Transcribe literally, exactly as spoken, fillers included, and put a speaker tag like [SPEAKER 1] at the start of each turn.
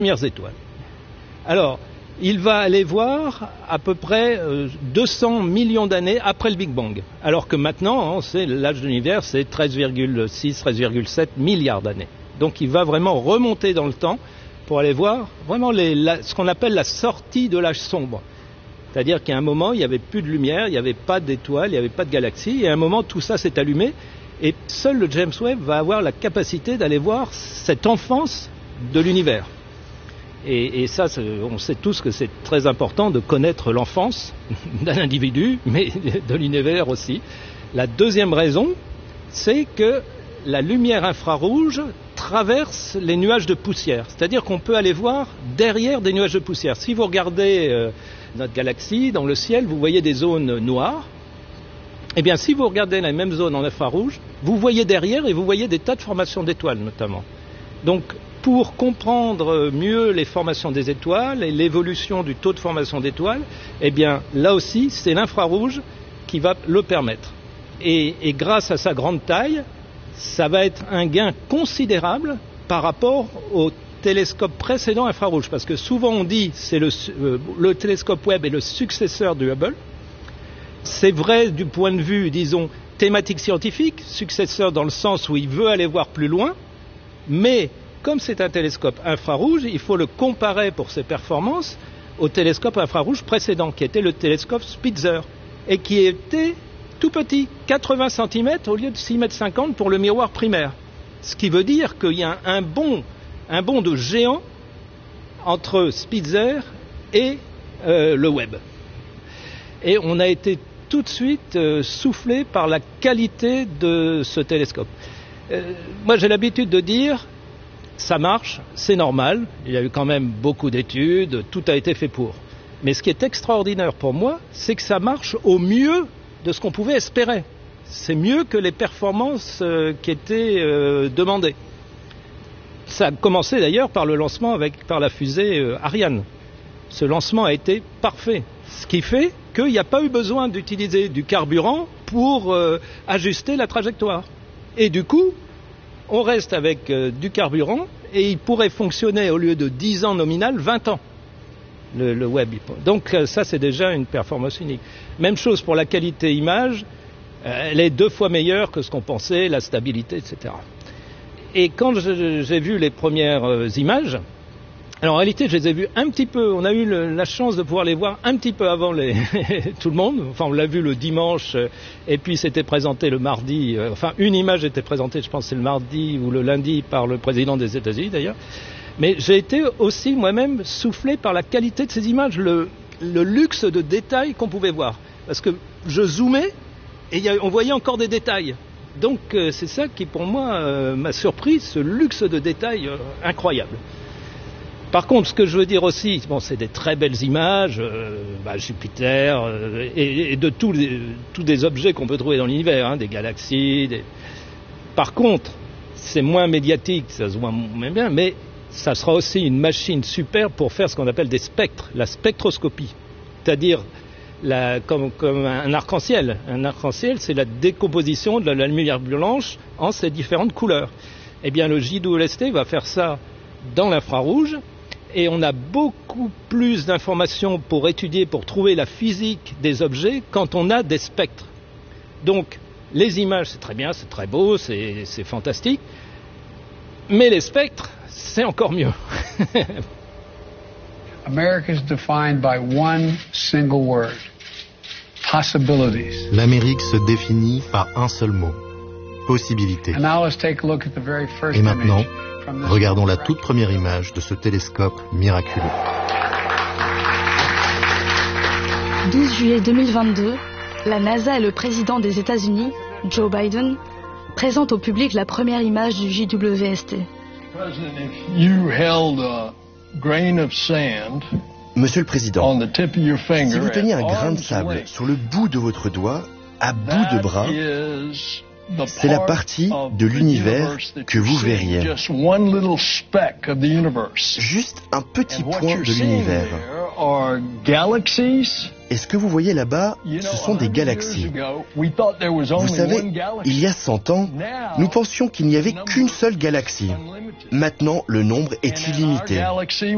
[SPEAKER 1] premières étoiles. Alors, il va aller voir à peu près euh, deux cents millions d'années après le Big Bang. Alors que maintenant, hein, c'est, l'âge de l'univers, c'est treize virgule six, treize virgule sept milliards d'années. Donc il va vraiment remonter dans le temps pour aller voir vraiment les, la, ce qu'on appelle la sortie de l'âge sombre. C'est-à-dire qu'à un moment, il n'y avait plus de lumière, il n'y avait pas d'étoiles, il n'y avait pas de galaxies, et à un moment, tout ça s'est allumé, et seul le James Webb va avoir la capacité d'aller voir cette enfance de l'univers. Et, et ça, on sait tous que c'est très important de connaître l'enfance d'un individu, mais de l'univers aussi. La deuxième raison, c'est que la lumière infrarouge traverse les nuages de poussière. C'est-à-dire qu'on peut aller voir derrière des nuages de poussière. Si vous regardez euh, notre galaxie, dans le ciel, vous voyez des zones noires. Eh bien, si vous regardez la même zone en infrarouge, vous voyez derrière et vous voyez des tas de formations d'étoiles, notamment. Donc, pour comprendre mieux les formations des étoiles et l'évolution du taux de formation d'étoiles, eh bien, là aussi, c'est l'infrarouge qui va le permettre. Et, et grâce à sa grande taille, ça va être un gain considérable par rapport au télescope précédent infrarouge. Parce que souvent on dit que c'est le, euh, le télescope Webb est le successeur du Hubble. C'est vrai du point de vue, disons, thématique scientifique, successeur dans le sens où il veut aller voir plus loin, mais comme c'est un télescope infrarouge, il faut le comparer pour ses performances au télescope infrarouge précédent, qui était le télescope Spitzer, et qui était tout petit, quatre-vingts centimètres au lieu de six mètres cinquante pour le miroir primaire. Ce qui veut dire qu'il y a un bond, un bond de géant entre Spitzer et euh, le Webb. Et on a été tout de suite euh, soufflé par la qualité de ce télescope. Euh, moi, j'ai l'habitude de dire, ça marche, c'est normal, il y a eu quand même beaucoup d'études, tout a été fait pour. Mais ce qui est extraordinaire pour moi, c'est que ça marche au mieux de ce qu'on pouvait espérer. C'est mieux que les performances euh, qui étaient euh, demandées. Ça a commencé d'ailleurs par le lancement avec, par la fusée euh, Ariane. Ce lancement a été parfait. Ce qui fait qu'il n'y a pas eu besoin d'utiliser du carburant pour euh, ajuster la trajectoire. Et du coup, on reste avec euh, du carburant et il pourrait fonctionner au lieu de dix ans nominal, vingt ans. Le, le Webb. Donc ça, c'est déjà une performance unique. Même chose pour la qualité image, euh, elle est deux fois meilleure que ce qu'on pensait, la stabilité, et cetera. Et quand je, j'ai vu les premières euh, images, alors en réalité, je les ai vues un petit peu, on a eu le, la chance de pouvoir les voir un petit peu avant les, tout le monde. Enfin, on l'a vu le dimanche, euh, et puis c'était présenté le mardi, euh, enfin une image était présentée, je pense c'est le mardi ou le lundi par le président des États-Unis d'ailleurs. Mais j'ai été aussi moi-même soufflé par la qualité de ces images, le, le luxe de détails qu'on pouvait voir. Parce que je zoomais et y a, on voyait encore des détails. Donc euh, c'est ça qui pour moi euh, m'a surpris, ce luxe de détails euh, incroyable. Par contre, ce que je veux dire aussi, bon, c'est des très belles images, euh, bah, Jupiter, euh, et, et de tous les, tous des objets qu'on peut trouver dans l'univers, hein, des galaxies. Des... Par contre, c'est moins médiatique, ça se voit moins bien, mais ça sera aussi une machine super pour faire ce qu'on appelle des spectres, la spectroscopie. C'est-à-dire la, comme, comme un arc-en-ciel. Un arc-en-ciel, c'est la décomposition de la lumière blanche en ses différentes couleurs. Eh bien, le J W S T va faire ça dans l'infrarouge et on a beaucoup plus d'informations pour étudier, pour trouver la physique des objets quand on a des spectres. Donc, les images, c'est très bien, c'est très beau, c'est, c'est fantastique, mais les spectres, c'est encore mieux.
[SPEAKER 2] America is defined by one single word. Possibilities.
[SPEAKER 3] L'Amérique se définit par un seul mot. Possibilités.
[SPEAKER 2] And now let's take a look at the very first
[SPEAKER 3] Et maintenant,
[SPEAKER 2] image.
[SPEAKER 3] regardons la toute première image de ce télescope miraculeux.
[SPEAKER 4] douze juillet deux mille vingt-deux, la NASA et le président des États-Unis, Joe Biden, présentent au public la première image du J W S T.
[SPEAKER 5] Monsieur le Président, si vous teniez un grain de sable sur le bout de votre doigt, à bout de bras, c'est la partie de l'univers que vous verriez. Juste un petit point de l'univers. Et ce que vous voyez là-bas, ce sont des galaxies. Vous savez, il y a cent ans, nous pensions qu'il n'y avait qu'une seule galaxie. Maintenant, le nombre est illimité.